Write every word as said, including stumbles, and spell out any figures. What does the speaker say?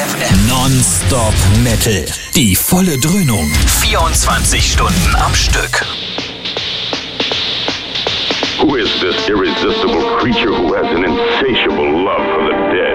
F M. Non-Stop Metal. Die volle Dröhnung. vierundzwanzig Stunden am Stück. Who is this irresistible creature who has an insatiable love for the dead?